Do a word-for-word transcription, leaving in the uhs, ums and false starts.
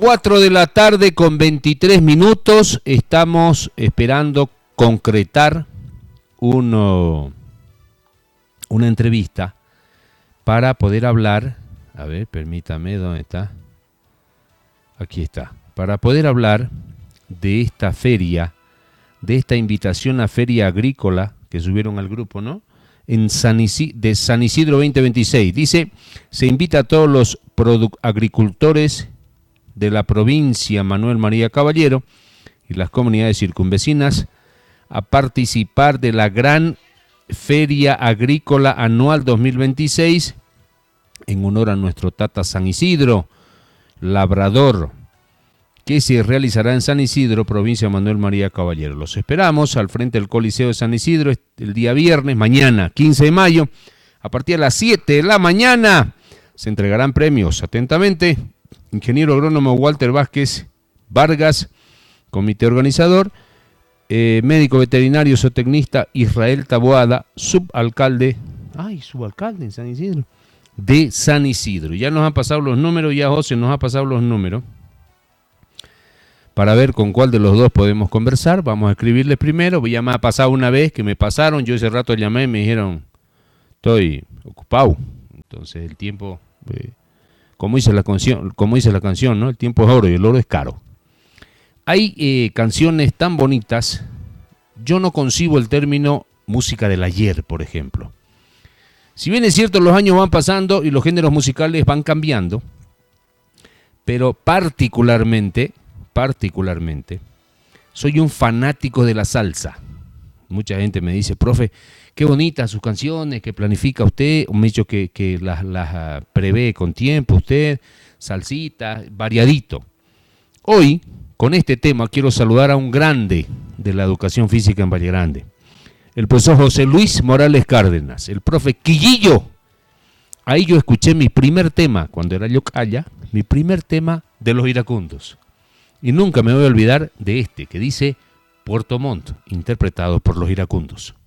cuatro de la tarde con veintitrés minutos. Estamos esperando concretar uno, una entrevista para poder hablar. A ver, permítame, ¿dónde está? Aquí está. Para poder hablar de esta feria, de esta invitación a feria agrícola que subieron al grupo, ¿no? En San Isidro, de San Isidro veinte veintiséis. Dice, se invita a todos los agricultores de la provincia Manuel María Caballero y las comunidades circunvecinas a participar de la gran Feria Agrícola Anual dos mil veintiséis en honor a nuestro Tata San Isidro, labrador, que se realizará en San Isidro, provincia Manuel María Caballero. Los esperamos al frente del Coliseo de San Isidro el día viernes, mañana, quince de mayo, a partir de las siete de la mañana. Se entregarán premios. Atentamente, ingeniero agrónomo Walter Vázquez Vargas, comité organizador, eh, médico veterinario zootecnista Israel Taboada, subalcalde, ay, subalcalde en San Isidro, de San Isidro. Ya nos han pasado los números, ya José nos ha pasado los números, para ver con cuál de los dos podemos conversar. Vamos a escribirles primero. Ya me ha pasado una vez que me pasaron, yo ese rato llamé y me dijeron, estoy ocupado. Entonces el tiempo, eh, como dice la canción, como dice la canción, ¿no? El tiempo es oro y el oro es caro. Hay eh, canciones tan bonitas. Yo no concibo el término música del ayer, por ejemplo. Si bien es cierto, los años van pasando y los géneros musicales van cambiando, pero particularmente, particularmente, soy un fanático de la salsa. Mucha gente me dice, profe, qué bonitas sus canciones, que planifica usted, me ha dicho que, que las, las uh, prevé con tiempo usted, salsita, variadito. Hoy, con este tema, quiero saludar a un grande de la educación física en Valle Grande, el profesor José Luis Morales Cárdenas, el profe Quillillo. Ahí yo escuché mi primer tema, cuando era yo calla, mi primer tema de los iracundos. Y nunca me voy a olvidar de este, que dice Puerto Montt, interpretado por los iracundos.